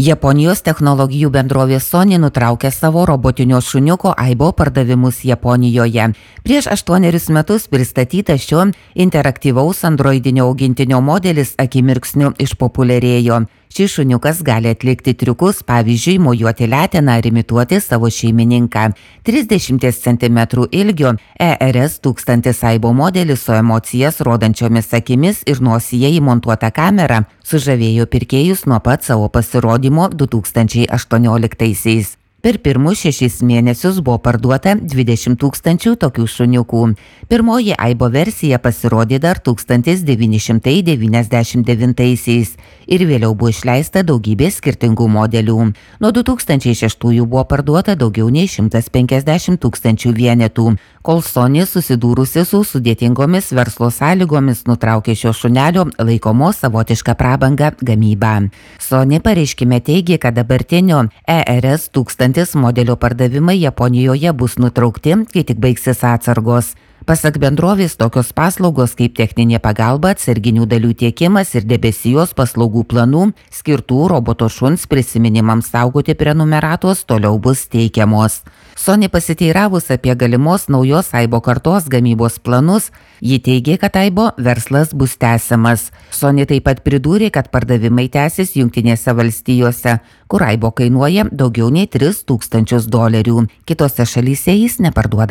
Japonijos technologijų bendrovė Sony nutraukė savo robotinio šuniuko Aibo pardavimus Japonijoje. Prieš 8 metus pristatytas šio interaktyvaus androidinio augintinio modelis akimirksniu išpopuliarėjo. Šis šuniukas gali atlikti triukus, pavyzdžiui, mojuoti leteną ar imituoti savo šeimininką. 30 cm ilgio ERS 1000 Aibo modelis su emocijas rodančiomis akimis ir nosyje įmontuota kamera sužavėjo pirkėjus nuo pat savo pasirodymo 2018-aisiais. Per pirmus 6 mėnesius buvo parduota 20 000 tokių šuniukų. Pirmoji Aibo versija pasirodė dar 1999-aisiais ir vėliau buvo išleista daugybė skirtingų modelių. Nuo 2006 buvo parduota daugiau nei 150 000 vienetų, kol Sony susidūrusi su sudėtingomis verslo sąlygomis nutraukė šio šunelio laikomo savotišką prabangą gamybą. Sony pareiškime teigė, kad dabartinio ERS 1000 modelio pardavimai Japonijoje bus nutraukti, kai tik baigsis atsargos. Pasak bendrovės, tokios paslaugos kaip techninė pagalba, atsarginių dalių tiekimas ir debesijos paslaugų planų skirtų roboto šuns prisiminimams saugoti prenumeratos toliau bus teikiamos. Sony pasiteiravus apie galimos naujos Aibo kartos gamybos planus, ji teigė, kad Aibo verslas bus tęsiamas. Sony taip pat pridūrė, kad pardavimai tęsis Jungtinėse valstijose, kur Aibo kainuoja daugiau nei $3000. Kitose šalyse jis neparduoda.